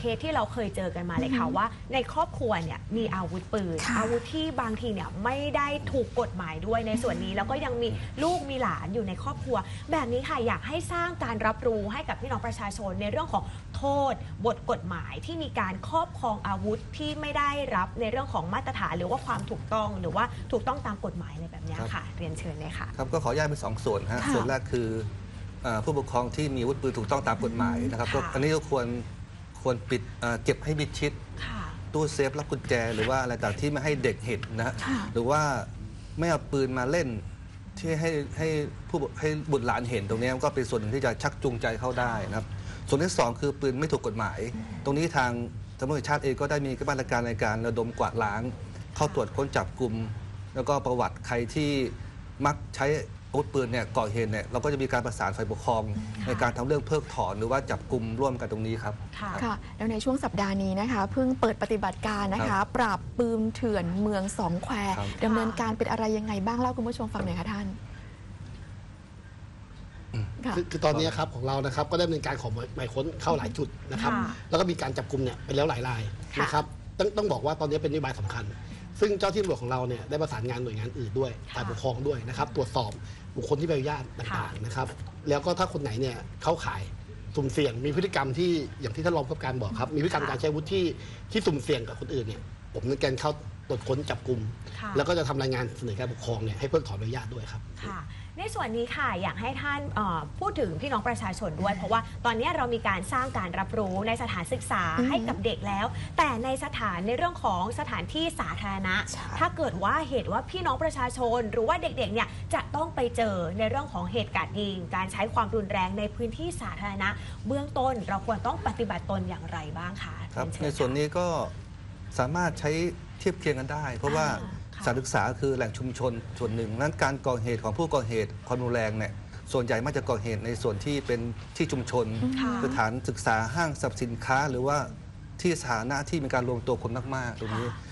สที่เราเคยเจอกันมาเลยค่ะว่าในครอบครัวเนี่ยมีอาวุธปืนอาวุธที่บางทีเนี่ยไม่ได้ถูกกฎหมายด้วยในส่วนนี้แล้วก็ยังมีลูกมีหลานอยู่ในครอบครัวแบบนี้ค่ะอยากให้สร้างการรับรู้ให้กับพี่น้องประชาชนในเรื่องของโทษบทกฎหมายที่มีการครอบครองอาวุธที่ไม่ได้รับในเรื่องของมาตรฐานหรือว่าความถูกต้องหรือว่าถูกต้องตามกฎหมายอะไรแบบนี้ค่ะเรียนเชิญเลยค่ะครับก็ขอแยกเป็น2 ส่วนฮะส่วนแรกคือผู้ปกครองที่มีอาวุธปืนถูกต้องตามกฎหมายนะครับก็อันนี้ก็ควรปิดเก็บให้มิดชิดตู้เซฟล็อกกุญแจหรือว่าอะไรต่างที่ไม่ให้เด็กเห็นนะฮะหรือว่าไม่เอาปืนมาเล่นที่ให้บุตรหลานเห็นตรงนี้ก็เป็นส่วนหนึ่งที่จะชักจูงใจเข้าได้นะครับส่วนที่2คือปืนไม่ถูกกฎหมายตรงนี้ทางตำรวจแห่งชาติเองก็ได้มีมาตรการในการระดมกวาดล้างเข้าตรวจค้นจับกลุ่มแล้วก็ประวัติใครที่มักใช้อาวุธปืนเนี่ยก่อเหตุเนี่ยเราก็จะมีการประสานฝ่ายปกครองในการทำเรื่องเพิกถอนหรือว่าจับกลุ่มร่วมกันตรงนี้ครับค่ะแล้วในช่วงสัปดาห์นี้นะคะเพิ่งเปิดปฏิบัติการนะคะปราบปืนเถื่อนเมืองสองแควดำเนินการเป็นอะไรยังไงบ้างเล่าคุณผู้ชมฟังหน่อยค่ะท่านคือตอนนี้ครับของเรานะครับก็ได้ดำเนินการของหมายค้นเข้าหลายจุดนะครับแล้วก็มีการจับกลุ่มเนี่ยไปแล้วหลายรายนะครับต้องบอกว่าตอนนี้เป็นนโยบายสำคัญซึ่งเจ้าที่ตำรวจของเราเนี่ยได้ประสานงานหน่วยงานอื่นด้วยฝ่ายปกครองด้วยนะครับตรวจสอบบุคคลที่ใบอนุญาตต่างๆนะครับแล้วก็ถ้าคนไหนเนี่ยเข้าข่ายสุ่มเสี่ยงมีพฤติกรรมที่อย่างที่ท่านรองผู้กำกับการบอกครับมีพฤติกรรมการใช้อาวุธที่สุ่มเสี่ยงกับคนอื่นเนี่ยผมในการเข้าตรวจค้นจับกลุ่มแล้วก็จะทำรายงานเสนอการปกครองเนี่ยให้เพิกถอนใบอนุญาตด้วยครับในส่วนนี้ค่ะอยากให้ท่านพูดถึงพี่น้องประชาชนด้วยเพราะว่าตอนนี้เรามีการสร้างการรับรู้ในสถานศึกษาให้กับเด็กแล้วแต่ในในเรื่องของสถานที่สาธารณะถ้าเกิดว่าเหตุว่าพี่น้องประชาชนหรือว่าเด็กๆเนี่ยจะต้องไปเจอในเรื่องของเหตุการณ์ยิงการใช้ความรุนแรงในพื้นที่สาธารณะเบื้องต้นเราควรต้องปฏิบัติตนอย่างไรบ้างคะครับในส่วนนี้ก็สามารถใช้เทียบเคียงกันได้เพราะว่าสถานศึกษาคือแหล่งชุมชนส่วนหนึ่งนั้นการก่อเหตุของผู้ก่อเหตุความรุนแรงเนี่ยส่วนใหญ่มักจะก่อเหตุในส่วนที่เป็นที่ชุมชนสถานศึกษาห้างสรรพสินค้าหรือว่าที่สาธารณะที่มีการรวมตัวคนมากๆตรงนี้